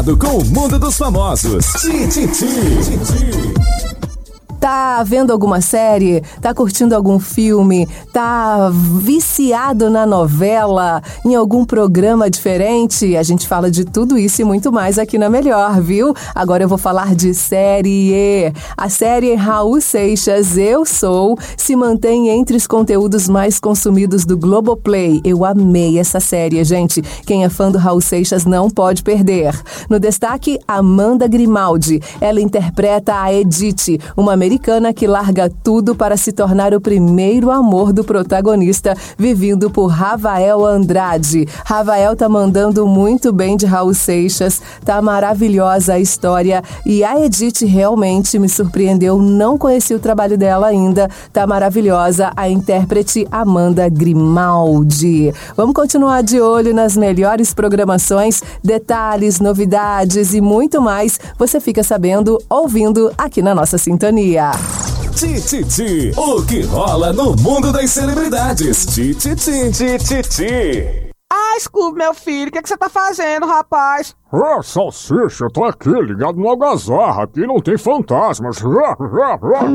Com o mundo dos famosos. Tititi. Tá vendo alguma série? Tá curtindo algum filme? Tá viciado na novela? Em algum programa diferente? A gente fala de tudo isso e muito mais aqui na Melhor, viu? Agora eu vou falar de série. A série Raul Seixas, Eu Sou, se mantém entre os conteúdos mais consumidos do Globoplay. Eu amei essa série, gente. Quem é fã do Raul Seixas não pode perder. No destaque, Amanda Grimaldi. Ela interpreta a Edith, uma americana que larga tudo para se tornar o primeiro amor do protagonista, vivido por Rafael Andrade. Rafael tá mandando muito bem de Raul Seixas, tá maravilhosa a história e a Edith realmente me surpreendeu, não conheci o trabalho dela ainda, tá maravilhosa a intérprete Amanda Grimaldi. Vamos continuar de olho nas melhores programações, detalhes, novidades e muito mais, você fica sabendo ouvindo aqui na nossa sintonia. Tititi, o que rola no mundo das celebridades. Tititi. Ah, Scooby, meu filho, o que você tá fazendo, rapaz? Salsicha, eu tô aqui ligado no Algazarra, aqui não tem fantasmas.